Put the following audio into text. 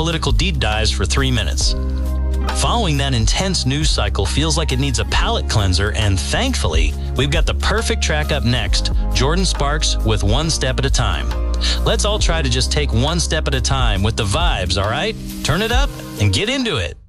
political deep dives for 3 minutes. Following that intense news cycle feels like it needs a palate cleanser, and thankfully, we've got the perfect track up next, Jordin Sparks with One Step at a Time. Let's all try to just take one step at a time with the vibes, all right? Turn it up and get into it.